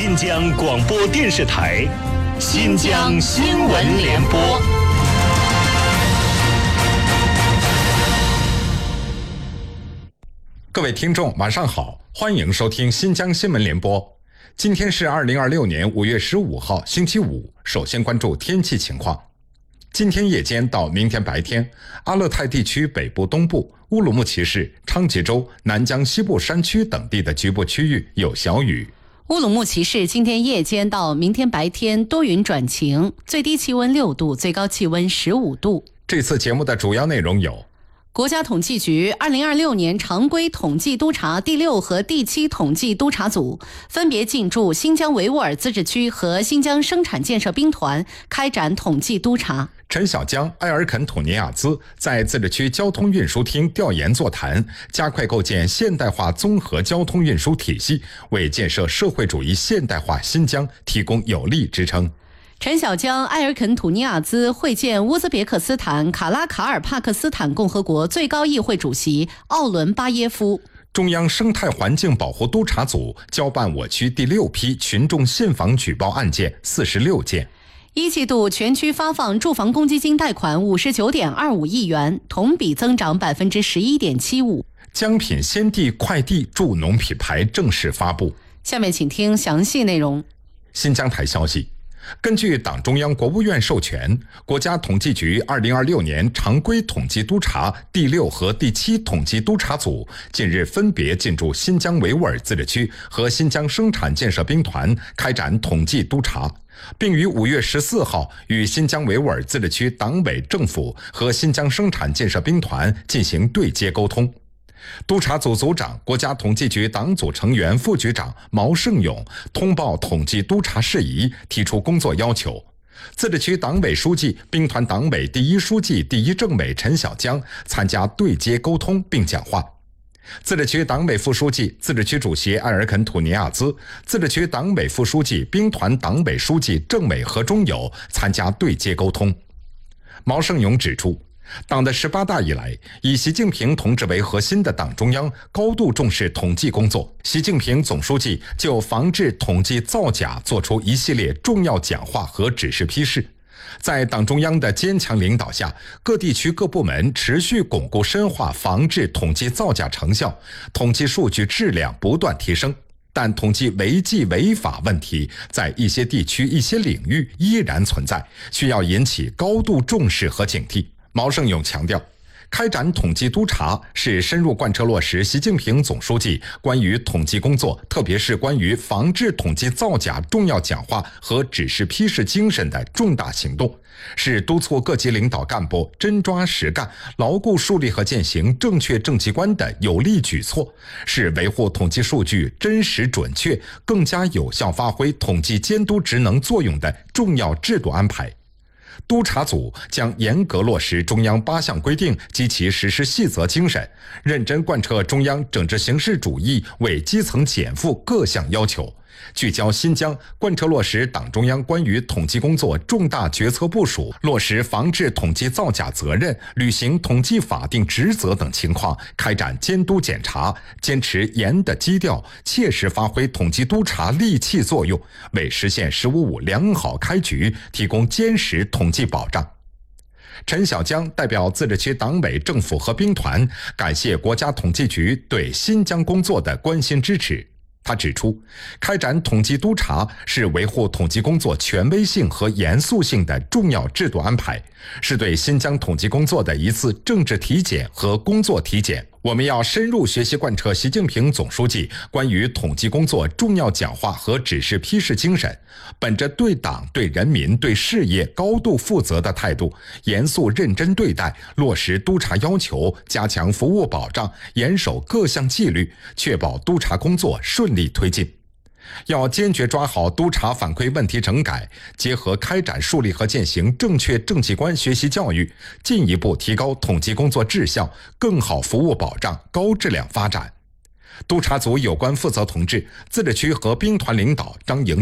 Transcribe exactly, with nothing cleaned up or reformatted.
新疆广播电视台新疆新闻联播。 各位听众晚上好，欢迎收听新疆新闻联播。今天是二零二六年五月十五号星期五，首先关注天气情况。今天夜间到明天白天，阿勒泰地区北部、东部、乌鲁木齐市、昌吉州、南疆西部山区等地的局部区域有小雨。 乌鲁木齐市今天夜间到明天白天多云转晴，最低气温六度，最高气温十五度。 这次节目的主要内容有： 国家统计局二零二六年常规统计督查第六和第七统计督查组分别进驻新疆维吾尔自治区和新疆生产建设兵团，开展统计督查。 陈小江、埃尔肯土尼亚兹在自治区交通运输厅调研座谈，加快构建现代化综合交通运输体系，为建设社会主义现代化新疆提供有力支撑。 陈小江、埃尔肯土尼亚兹会见乌兹别克斯坦卡拉卡尔帕克斯坦共和国最高议会主席奥伦巴耶夫。 中央生态环境保护督察组交办我区第六批群众信访举报案件四十六件。 一季度全区发放住房公积金贷款五十九点二五亿元，同比增长百分之十一点七五。 江品先帝快递助农品牌正式发布。 下面请听详细内容。 新疆台消息。根据党中央、国务院授权，国家统计局二零二六年常规统计督查第六和第七统计督查组近日分别进驻新疆维吾尔自治区和新疆生产建设兵团，开展统计督查，并于五月十四号与新疆维吾尔自治区党委政府和新疆生产建设兵团进行对接沟通。督查组组长、国家统计局党组成员、副局长毛胜勇通报统计督查事宜，提出工作要求。自治区党委书记、兵团党委第一书记、第一政委陈小江参加对接沟通并讲话。自治区党委副书记、自治区主席埃尔肯土尼亚兹、自治区党委副书记、兵团党委书记政委何忠友参加对接沟通。毛胜勇指出，党的十八大以来，以习近平同志为核心的党中央高度重视统计工作。习近平总书记就防治统计造假作出一系列重要讲话和指示批示。在党中央的坚强领导下，各地区各部门持续巩固深化防治统计造假成效，统计数据质量不断提升。但统计违纪违法问题在一些地区、一些领域依然存在，需要引起高度重视和警惕。毛胜勇强调，开展统计督查是深入贯彻落实习近平总书记关于统计工作，特别是关于防治统计造假重要讲话和指示批示精神的重大行动，是督促各级领导干部真抓实干、牢固树立和践行正确政绩观的有力举措，是维护统计数据真实准确、更加有效发挥统计监督职能作用的重要制度安排。督查组将严格落实中央八项规定及其实施细则精神，认真贯彻中央整治形式主义为基层减负各项要求，聚焦新疆，贯彻落实党中央关于统计工作重大决策部署，落实防治统计造假责任、履行统计法定职责等情况，开展监督检查，坚持严的基调，切实发挥统计督查利器作用，为实现“十五五”良好开局提供坚实统计保障。陈小江代表自治区党委政府和兵团感谢国家统计局对新疆工作的关心支持。他指出，开展统计督查是维护统计工作权威性和严肃性的重要制度安排，是对新疆统计工作的一次政治体检和工作体检。我们要深入学习贯彻习近平总书记关于统计工作重要讲话和指示批示精神，本着对党、对人民、对事业高度负责的态度，严肃认真对待，落实督查要求，加强服务保障，严守各项纪律，确保督查工作顺利推进。要坚决抓好督查反馈问题整改，结合开展树立和践行正确政绩观学习教育，进一步提高统计工作质效，更好服务保障高质量发展。督查组有关负责同志、自治区和兵团领导张营